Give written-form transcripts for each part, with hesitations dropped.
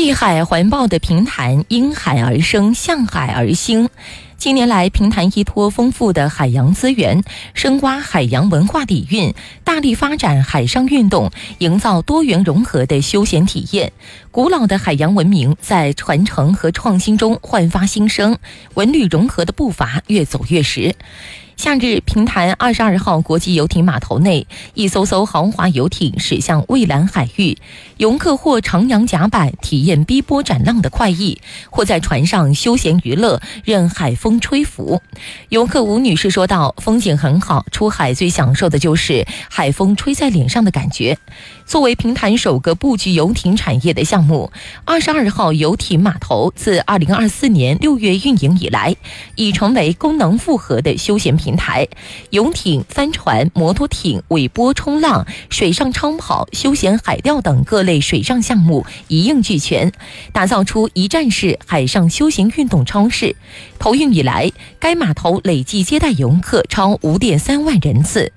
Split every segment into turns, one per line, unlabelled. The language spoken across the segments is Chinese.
碧海环抱的平潭因海而生，向海而兴。近年来，平潭依托丰富的海洋资源，深挖海洋文化底蕴，大力发展海上运动，营造多元融合的休闲体验。古老的海洋文明在传承和创新中焕发新生，文旅融合的步伐越走越实。夏日，平潭22号国际游艇码头内，一艘艘豪华游艇驶向蔚蓝海域，游客或徜徉甲板体验逼波斩浪的快意，或在船上休闲娱乐，任海风吹拂。游客吴女士说道：“风景很好，出海最享受的就是海风吹在脸上的感觉。”作为平潭首个布局游艇产业的项目，22号游艇码头自2024年6月运营以来，已成为功能复合的休闲平台。游艇、帆船、摩托艇、尾波冲浪、水上超跑、休闲海钓等各类水上项目一应俱全，打造出一站式海上休闲运动超市。投运以来，该码头累计接待游客超5.3万人次。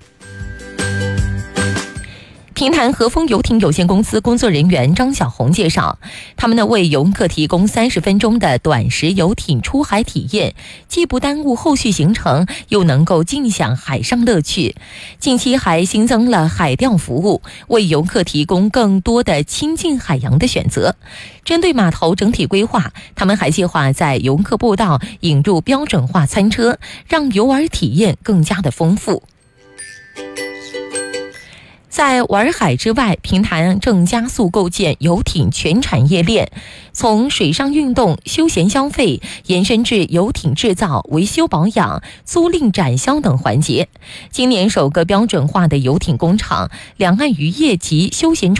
平潭和风游艇有限公司工作人员张小红介绍，他们为游客提供30分钟的短时游艇出海体验，既不耽误后续行程，又能够尽享海上乐趣。近期还新增了海钓服务，为游客提供更多的亲近海洋的选择。针对码头整体规划，他们还计划在游客步道引入标准化餐车，让游玩体验更加的丰富。在玩海之外，平潭正加速构建游艇全产业链，从水上运动、休闲消费延伸至游艇制造、维修保养、租赁展销等环节。今年首个标准化的游艇工厂，两岸渔业及休闲